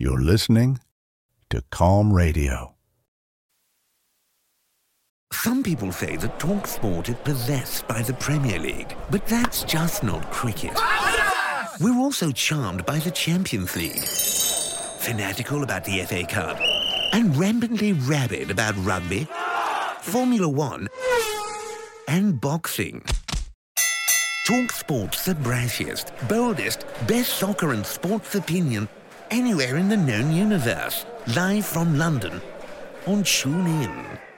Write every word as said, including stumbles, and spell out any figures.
You're listening to Calm Radio. Some people say that TalkSport is possessed by the Premier League, but that's just not cricket. We're also charmed by the Champions League, fanatical about the F A Cup, and rampantly rabid about rugby, Formula One, and boxing. TalkSport's the brassiest, boldest, best soccer and sports opinion anywhere in the known universe. Live from London on TuneIn.